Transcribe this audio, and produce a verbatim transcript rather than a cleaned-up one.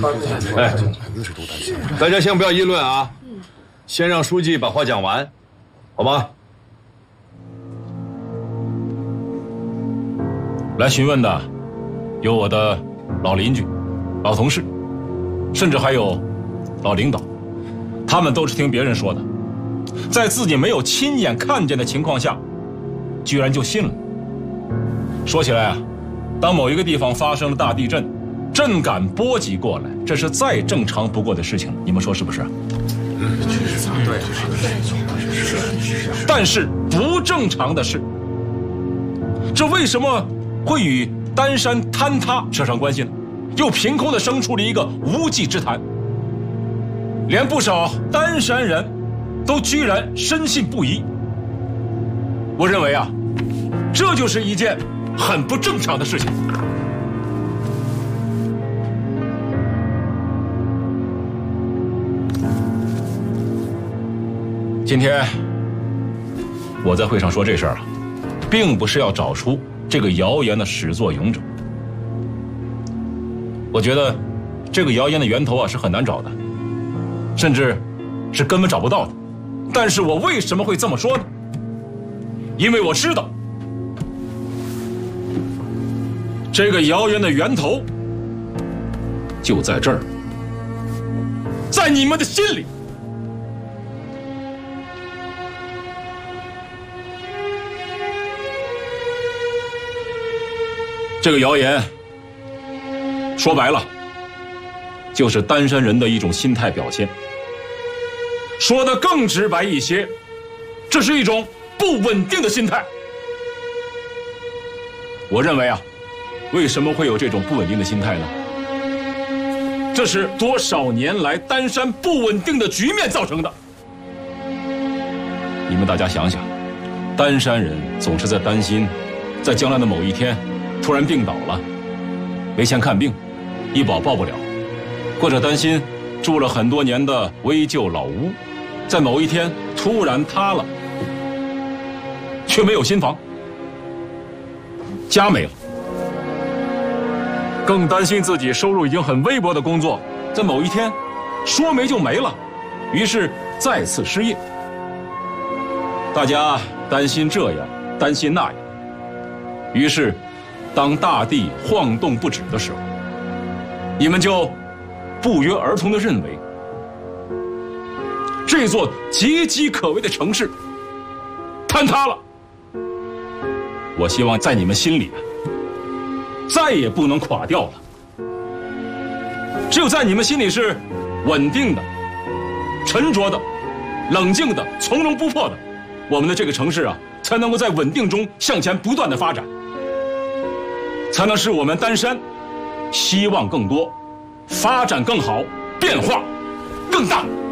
哎，大家先不要议论啊，先让书记把话讲完，好吧？ 来询问的有我的老邻居、老同事，甚至还有老领导，他们都是听别人说的，在自己没有亲眼看见的情况下，居然就信了。说起来啊，当某一个地方发生了大地震，震感波及过来，这是再正常不过的事情了，你们说是不是？嗯，确实对，是。但是不正常的是，这为什么会与丹山坍塌扯上关系呢？又凭空的生出了一个无稽之谈，连不少丹山人都居然深信不疑。我认为啊，这就是一件很不正常的事情。今天我在会上说这事儿啊，并不是要找出这个谣言的始作俑者。我觉得这个谣言的源头啊是很难找的，甚至是根本找不到的。但是我为什么会这么说呢？因为我知道这个谣言的源头就在这儿，在你们的心里。这个谣言说白了就是丹山人的一种心态表现，说得更直白一些，这是一种不稳定的心态。我认为啊，为什么会有这种不稳定的心态呢？这是多少年来丹山不稳定的局面造成的。你们大家想想，丹山人总是在担心，在将来的某一天突然病倒了，没钱看病，医保报不了，或者担心住了很多年的危旧老屋，在某一天突然塌了，却没有新房，家没了，更担心自己收入已经很微薄的工作，在某一天说没就没了，于是再次失业。大家担心这样，担心那样，于是当大地晃动不止的时候，你们就不约而同地认为，这座岌岌可危的城市坍塌了。我希望在你们心里再也不能垮掉了。只有在你们心里是稳定的、沉着的、冷静的、从容不迫的，我们的这个城市啊，才能够在稳定中向前不断的发展，才能使我们丹山希望更多，发展更好，变化更大。